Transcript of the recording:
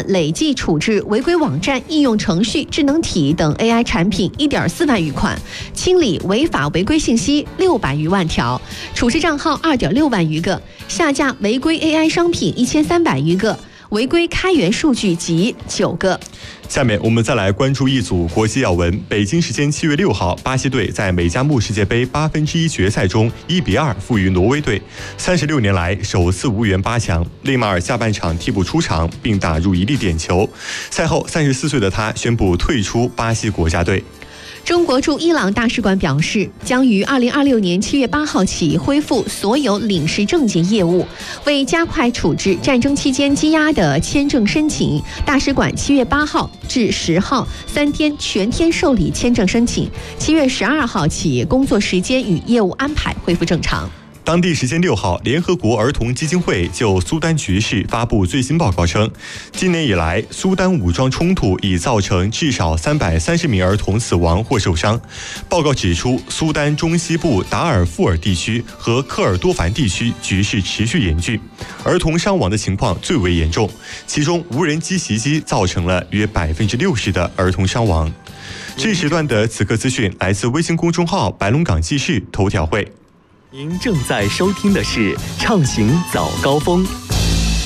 段累计处置违规网站、应用程序、智能体等 AI 产品1.4万余款，清理违法违规信息600余万条，处置账号2.6万余个，下架违规 AI 商品1300余个，违规开源数据集9个。 下面我们再来关注一组国际要闻。北京时间7月6号，巴西队在美加木世界杯1/8决赛中1-2负于挪威队，36年来首次无缘8强。内马尔下半场替补出场，并打入1粒点球。赛后，34岁的他宣布退出巴西国家队。 中国驻伊朗大使馆表示，将于2026年7月8号起恢复所有领事证件业务。为加快处置战争期间积压的签证申请，大使馆7月8号至10号3天全天受理签证申请。7月12号起，工作时间与业务安排恢复正常。 当地时间6号，联合国儿童基金会就苏丹局势发布最新报告称，今年以来，苏丹武装冲突已造成至少330名儿童死亡或受伤。报告指出，苏丹中西部达尔富尔地区和科尔多凡地区局势持续严峻，儿童伤亡的情况最为严重，其中无人机袭击造成了约60%的儿童伤亡。这时段的此刻资讯来自微信公众号白龙港记事头条会。 您正在收听的是畅行早高峰。